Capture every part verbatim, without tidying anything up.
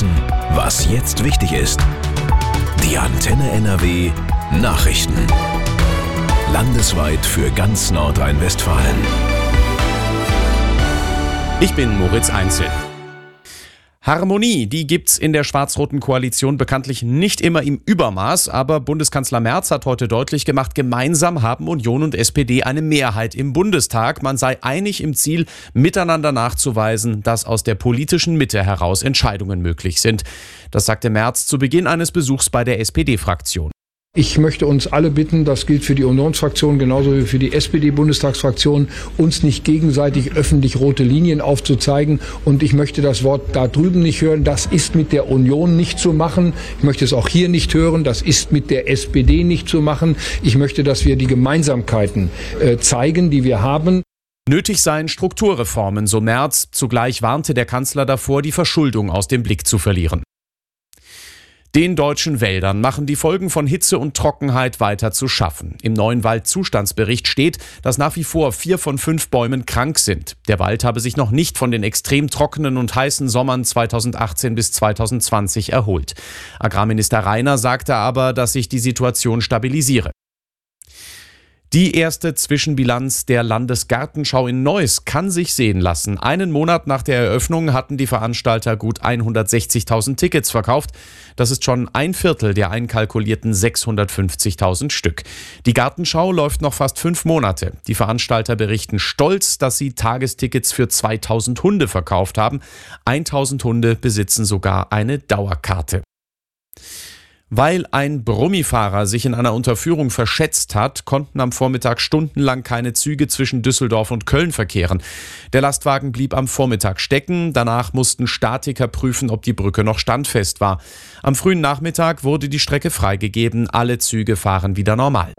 wissen, was jetzt wichtig ist. Die Antenne N R W Nachrichten. Landesweit für ganz Nordrhein-Westfalen. Ich bin Moritz Einzel. Harmonie, die gibt's in der schwarz-roten Koalition bekanntlich nicht immer im Übermaß, aber Bundeskanzler Merz hat heute deutlich gemacht, gemeinsam haben Union und S P D eine Mehrheit im Bundestag. Man sei einig im Ziel, miteinander nachzuweisen, dass aus der politischen Mitte heraus Entscheidungen möglich sind. Das sagte Merz zu Beginn eines Besuchs bei der S P D-Fraktion. Ich möchte uns alle bitten, das gilt für die Unionsfraktion genauso wie für die S P D-Bundestagsfraktion, uns nicht gegenseitig öffentlich rote Linien aufzuzeigen. Und ich möchte das Wort da drüben nicht hören, das ist mit der Union nicht zu machen. Ich möchte es auch hier nicht hören, das ist mit der S P D nicht zu machen. Ich möchte, dass wir die Gemeinsamkeiten äh, zeigen, die wir haben. Nötig seien Strukturreformen, so Merz. Zugleich warnte der Kanzler davor, die Verschuldung aus dem Blick zu verlieren. Den deutschen Wäldern machen die Folgen von Hitze und Trockenheit weiter zu schaffen. Im neuen Waldzustandsbericht steht, dass nach wie vor vier von fünf Bäumen krank sind. Der Wald habe sich noch nicht von den extrem trockenen und heißen Sommern zweitausendachtzehn bis zweitausendzwanzig erholt. Agrarminister Rainer sagte aber, dass sich die Situation stabilisiere. Die erste Zwischenbilanz der Landesgartenschau in Neuss kann sich sehen lassen. Einen Monat nach der Eröffnung hatten die Veranstalter gut hundertsechzigtausend Tickets verkauft. Das ist schon ein Viertel der einkalkulierten sechshundertfünfzigtausend Stück. Die Gartenschau läuft noch fast fünf Monate. Die Veranstalter berichten stolz, dass sie Tagestickets für zweitausend Hunde verkauft haben. tausend Hunde besitzen sogar eine Dauerkarte. Weil ein Brummifahrer sich in einer Unterführung verschätzt hat, konnten am Vormittag stundenlang keine Züge zwischen Düsseldorf und Köln verkehren. Der Lastwagen blieb am Vormittag stecken. Danach mussten Statiker prüfen, ob die Brücke noch standfest war. Am frühen Nachmittag wurde die Strecke freigegeben. Alle Züge fahren wieder normal.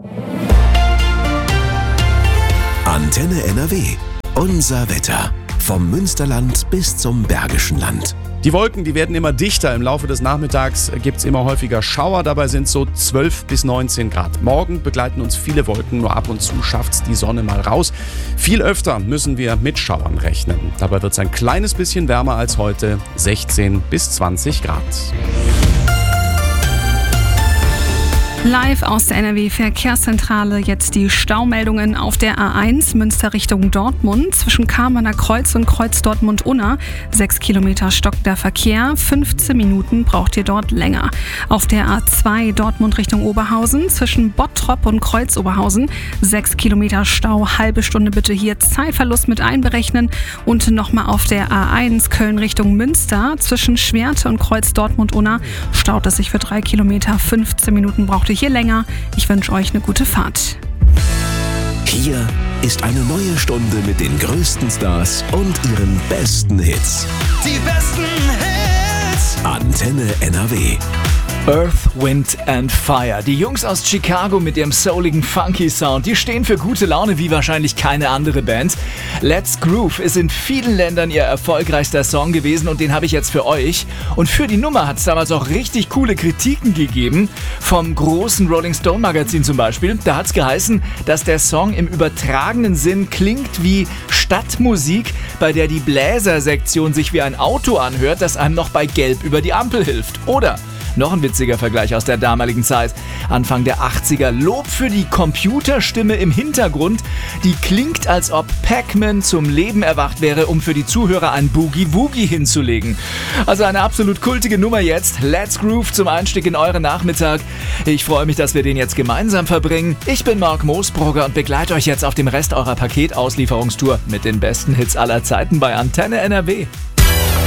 Antenne N R W. Unser Wetter. Vom Münsterland bis zum Bergischen Land. Die Wolken, die werden immer dichter. Im Laufe des Nachmittags gibt es immer häufiger Schauer. Dabei sind es so zwölf bis neunzehn Grad. Morgen begleiten uns viele Wolken. Nur ab und zu schafft's die Sonne mal raus. Viel öfter müssen wir mit Schauern rechnen. Dabei wird es ein kleines bisschen wärmer als heute. sechzehn bis zwanzig Grad. Live aus der N R W-Verkehrszentrale jetzt die Staumeldungen auf der A eins Münster Richtung Dortmund zwischen Kamener Kreuz und Kreuz Dortmund-Unna. Sechs Kilometer stockender Verkehr, fünfzehn Minuten braucht ihr dort länger. Auf der A zwei Dortmund Richtung Oberhausen zwischen Bottrop und Kreuz Oberhausen. Sechs Kilometer Stau, halbe Stunde bitte hier Zeitverlust mit einberechnen. Und nochmal auf der A eins Köln Richtung Münster zwischen Schwerte und Kreuz Dortmund-Unna staut es sich für drei Kilometer, fünfzehn Minuten braucht ihr hier länger. Ich wünsche euch eine gute Fahrt. Hier ist eine neue Stunde mit den größten Stars und ihren besten Hits. Die besten Hits. Antenne N R W. Earth, Wind and Fire. Die Jungs aus Chicago mit ihrem souligen, funky Sound, die stehen für gute Laune wie wahrscheinlich keine andere Band. Let's Groove ist in vielen Ländern ihr erfolgreichster Song gewesen und den habe ich jetzt für euch. Und für die Nummer hat es damals auch richtig coole Kritiken gegeben. Vom großen Rolling Stone Magazin zum Beispiel. Da hat es geheißen, dass der Song im übertragenen Sinn klingt wie Stadtmusik, bei der die Bläsersektion sich wie ein Auto anhört, das einem noch bei Gelb über die Ampel hilft. Oder noch ein witziger Vergleich aus der damaligen Zeit. Anfang der achtziger. Lob für die Computerstimme im Hintergrund. Die klingt, als ob Pac-Man zum Leben erwacht wäre, um für die Zuhörer ein Boogie-Woogie hinzulegen. Also eine absolut kultige Nummer jetzt. Let's Groove zum Einstieg in euren Nachmittag. Ich freue mich, dass wir den jetzt gemeinsam verbringen. Ich bin Marc Moosbrugger und begleite euch jetzt auf dem Rest eurer Paketauslieferungstour mit den besten Hits aller Zeiten bei Antenne N R W.